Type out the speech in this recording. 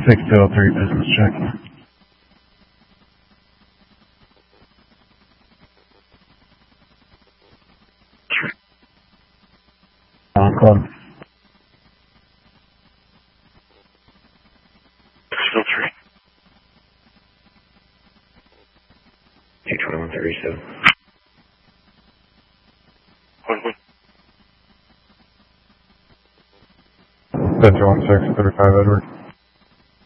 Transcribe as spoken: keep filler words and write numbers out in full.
six two oh three, business check. On club. Still three. two twenty-one thirty-seven. One one. ten two one six, thirty-five Edward.